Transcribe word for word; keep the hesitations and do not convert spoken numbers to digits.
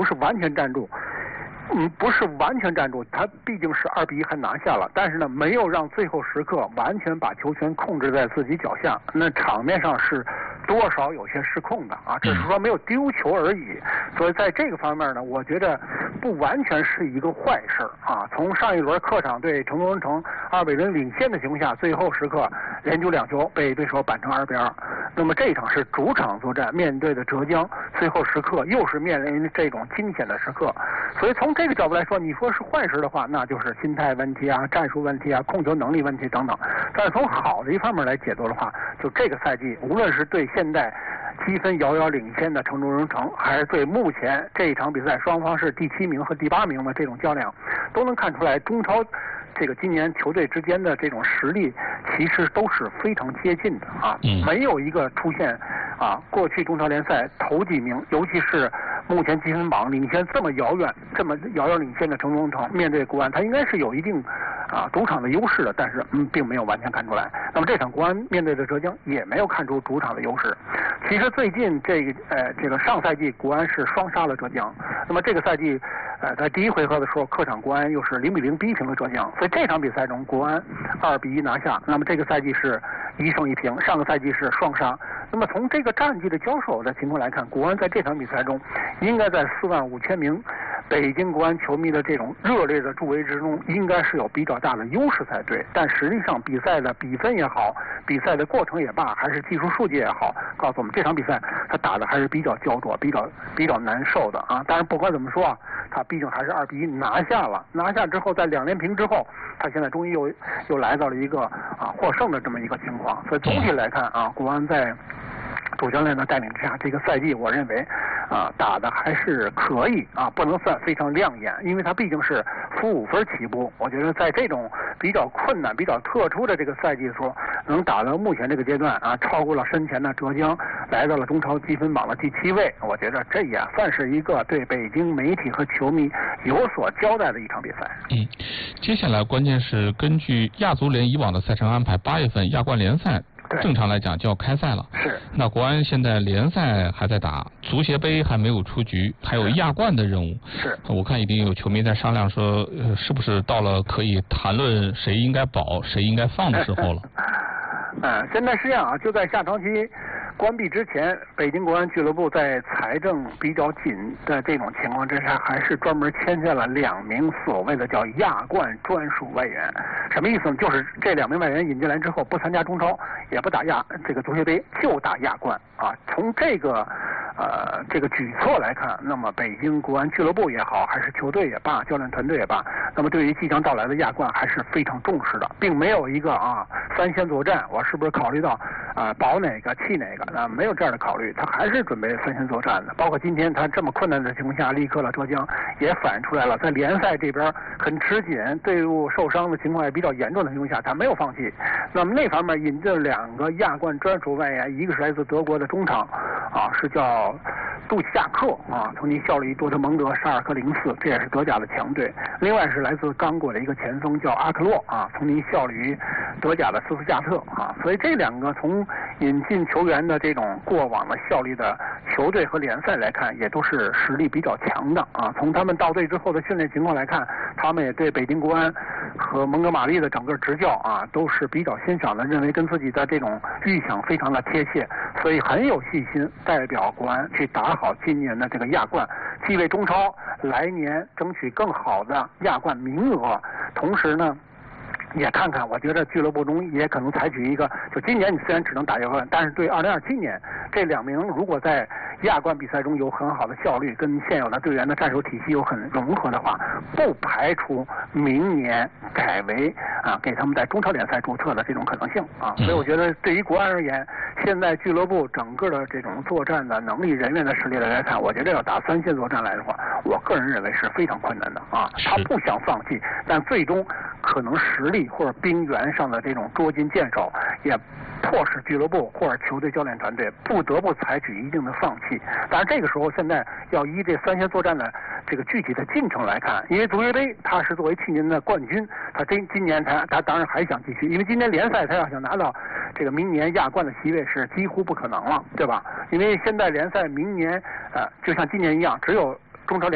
是完全站住。嗯，不是完全站住，他毕竟是二比一还拿下了，但是呢，没有让最后时刻完全把球权控制在自己脚下，那场面上是多少有些失控的啊，只是说没有丢球而已。所以在这个方面呢，我觉得不完全是一个坏事啊。从上一轮客场对成都人城二比零领先的情况下，最后时刻连丢两球被对手扳成二比二。那么这一场是主场作战，面对的浙江，最后时刻又是面临这种惊险的时刻，所以从这个角度来说，你说是坏事的话，那就是心态问题啊、战术问题啊、控球能力问题等等。但是从好的一方面来解读的话，就这个赛季，无论是对现在积分遥遥领先的成都人城，还是对目前这一场比赛双方是第七名和第八名的这种较量，都能看出来中超这个今年球队之间的这种实力其实都是非常接近的啊，没有一个出现啊过去中超联赛头几名，尤其是目前积分榜领先这么遥远、这么遥遥领先的成都人城，面对国安，他应该是有一定啊主场的优势的，但是嗯并没有完全看出来。那么这场国安面对的浙江也没有看出主场的优势。其实最近这个呃这个上赛季国安是双杀了浙江，那么这个赛季呃在第一回合的时候，客场国安又是零比零逼平了浙江，所以这场比赛中国安二比一拿下。那么这个赛季是一胜一平，上个赛季是双杀。那么从这个战绩的交手的情况来看，国安在这场比赛中应该在四万五千名北京国安球迷的这种热烈的助威之中，应该是有比较大的优势才对。但实际上比赛的比分也好，比赛的过程也罢，还是技术数据也好，告诉我们这场比赛他打的还是比较焦灼、比较比较难受的啊。但是不管怎么说啊，他毕竟还是二比一拿下了。拿下之后，在两连平之后，他现在终于又又来到了一个啊获胜的这么一个情况。所以总体来看啊，国安在主教练的带领之下，这个赛季我认为啊打的还是可以啊，不能算非常亮眼，因为他毕竟是负五分起步。我觉得在这种比较困难、比较特殊的这个赛季的时候，能打到目前这个阶段啊，超过了身前的浙江，来到了中超积分榜的第七位。我觉得这也算是一个对北京媒体和球迷有所交代的一场比赛。 嗯，接下来关键是根据亚足联以往的赛程安排，八月份亚冠联赛正常来讲就要开赛了。 是。 那国安现在联赛还在打，足协杯还没有出局，还有亚冠的任务。 是。 我看已经有球迷在商量说，呃，是不是到了可以谈论谁应该保、谁应该放的时候了？ 嗯，现在是这样啊，就在下场期关闭之前，北京国安俱乐部在财政比较紧的这种情况之下，还是专门签下了两名所谓的叫亚冠专属外援。什么意思呢？就是这两名外援引进来之后，不参加中超，也不打亚这个足协杯，就打亚冠啊。从这个呃这个举措来看，那么北京国安俱乐部也好，还是球队也罢，教练团队也罢，那么对于即将到来的亚冠还是非常重视的，并没有一个啊三线作战，我是不是考虑到啊保哪个弃哪个？啊，没有这样的考虑，他还是准备三线作战的。包括今天他这么困难的情况下，力克了浙江，也反映出来了，在联赛这边很吃紧，队伍受伤的情况也比较严重的情况下，他没有放弃。那么那方面引进了两个亚冠专属外援，一个是来自德国的中场，啊，是叫杜齐亚克啊，曾经效力多特蒙德、沙尔克零四，这也是德甲的强队。另外是来自刚果的一个前锋叫阿克洛啊，曾经效力于德甲的斯图加特啊。所以这两个从引进球员的这种过往的效力的球队和联赛来看，也都是实力比较强的啊。从他们到队之后的训练情况来看，他们也对北京国安和蒙哥马利的整个执教啊都是比较欣赏的，认为跟自己的这种预想非常的贴切，所以很有信心代表国安去打好今年的这个亚冠，既为中超来年争取更好的亚冠名额，同时呢也看看，我觉得俱乐部中也可能采取一个，就今年你虽然只能打亚冠，但是对二零二七年这两名如果在亚冠比赛中有很好的效率，跟现有的队员的战术体系有很融合的话，不排除明年改为啊给他们在中超联赛注册的这种可能性啊。所以我觉得对于国安而言，现在俱乐部整个的这种作战的能力、人员的实力来看，我觉得要打三线作战来的话，我个人认为是非常困难的啊。他不想放弃，但最终可能实力或者兵源上的这种捉襟见肘，也迫使俱乐部或者球队教练团队不得不采取一定的放弃。当然这个时候现在要依这三线作战的这个具体的进程来看，因为足协杯他是作为去年的冠军，他今今年他他当然还想继续，因为今年联赛他要想拿到这个明年亚冠的席位是几乎不可能了，对吧？因为现在联赛明年呃就像今年一样，只有中超联